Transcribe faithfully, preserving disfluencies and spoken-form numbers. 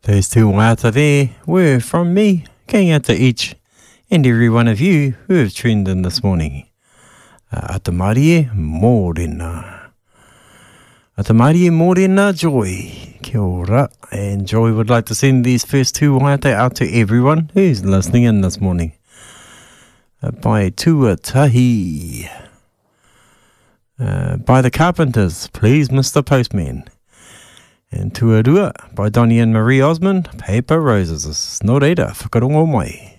Those two waiata there were from me, going out to each and every one of you who have tuned in this morning. Uh, ata marie mōrena. Ata marie mōrena Joy. Kia ora. And Joy would like to send these first two waiata out to everyone who's listening in this morning. Uh, by Tuatahi. Uh, by the Carpenters, please, Mister Postman. And Tuarua by Donnie and Marie Osmond, Paper Roses. Nō reira, whakarongo mai.